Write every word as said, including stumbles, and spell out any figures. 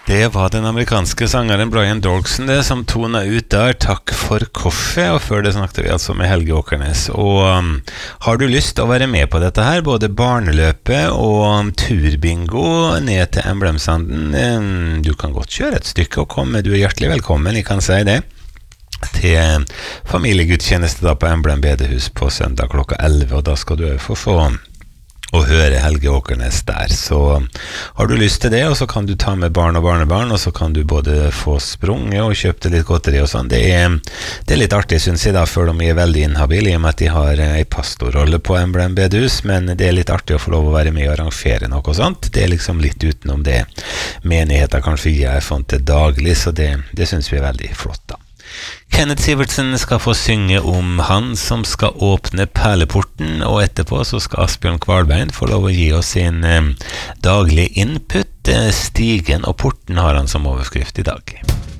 Det var den amerikanske sangeren Brian Dorkson det som tonet ut der. Takk for kaffe, og før det snakket vi altså med Helge Åkernes. Og um, har du lyst til å være med på dette her, både barneløpet og um, turbingo ned til emblemsanden, um, du kan godt kjøre et stykke og komme, du er hjertelig velkommen, jeg kan si det, til familiegudstjeneste da på Emblem bedehus på søndag klokka elleve, og da skal du få få og høre Helge Åkernes der. Så har du lyst til det, og så kan du ta med barn og barnebarn, og så kan du både få sprunget og kjøpt litt godteri og sånn. Det er, det er litt artig, synes jeg da, før de er veldig inhabile, i og med at de har en pastorrolle på Emblem bedehus, men det er litt artig å få lov å være med og arrangere noe og sånt. Det er liksom litt utenom det menigheten kanskje jeg er fant til daglig, så det, det synes vi er veldig flott da. Kenneth Sivertsen skal få synge om han som skal åpne perleporten, og etterpå så skal Asbjørn Kvalbein få lov å gi oss sin eh, daglig input. Stigen og porten har han som overskrift i dag.